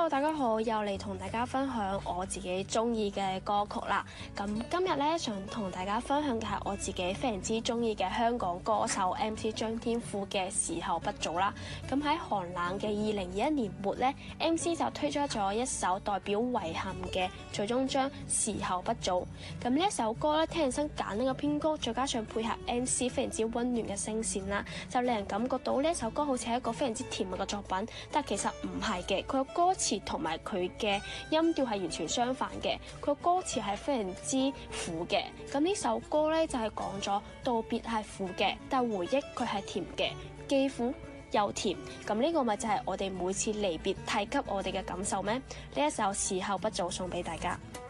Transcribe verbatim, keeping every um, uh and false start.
Hello， 大家好，又嚟同大家分享我自己中意嘅歌曲啦。咁今日咧想同大家分享嘅係我自己非常之中意嘅香港歌手 M C 張天賦嘅時候不早啦。咁喺寒冷嘅二零二一年末咧 ，M C 就推出咗一首代表遺憾嘅最終章時候不早。咁呢一首歌咧，聽起身簡單嘅編曲，再加上配合 M C 非常之溫暖嘅聲線啦，就令人感覺到呢一首歌好似係一個非常之甜蜜嘅作品。但其實唔係嘅，佢嘅歌詞同埋佢嘅音調係完全相反嘅。佢嘅歌詞係非常之苦嘅。咁呢首歌咧就係講咗道別係苦嘅，但回憶佢係甜嘅，既苦又甜。咁呢個咪就係我哋每次離別提及我哋嘅感受咩？呢一首時候不早送俾大家。